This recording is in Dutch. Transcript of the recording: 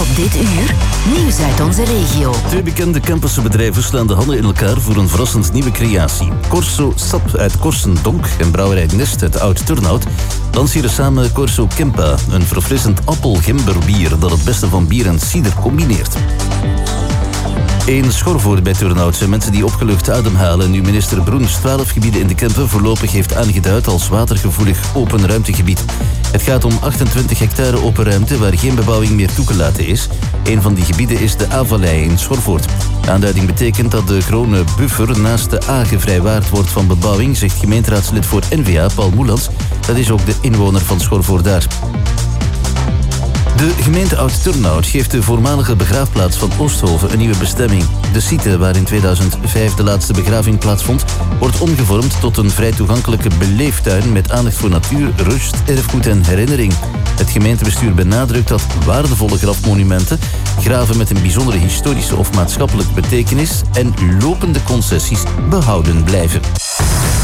Op dit uur, nieuws uit onze regio. Twee bekende Kempense bedrijven slaan de handen in elkaar voor een verrassend nieuwe creatie. Corso Sap uit Korsendonk en brouwerij Nest uit Oud-Turnhout lanceren samen Corso Kempa, een verfrissend appel-gemberbier dat het beste van bier en cider combineert. In Schorvoort bij Turnhout zijn mensen die opgelucht ademhalen. Nu minister Broens 12 gebieden in de Kempen voorlopig heeft aangeduid als watergevoelig open ruimtegebied. Het gaat om 28 hectare open ruimte waar geen bebouwing meer toegelaten is. Een van die gebieden is de A-vallei in Schorvoort. De aanduiding betekent dat de groene buffer naast de A gevrijwaard wordt van bebouwing, zegt gemeenteraadslid voor N-VA Paul Moelans. Dat is ook de inwoner van Schorvoort daar. De gemeente Oud-Turnhout geeft de voormalige begraafplaats van Oosthoven een nieuwe bestemming. De site waar in 2005 de laatste begraving plaatsvond, wordt omgevormd tot een vrij toegankelijke beleeftuin met aandacht voor natuur, rust, erfgoed en herinnering. Het gemeentebestuur benadrukt dat waardevolle grafmonumenten, graven met een bijzondere historische of maatschappelijke betekenis en lopende concessies behouden blijven.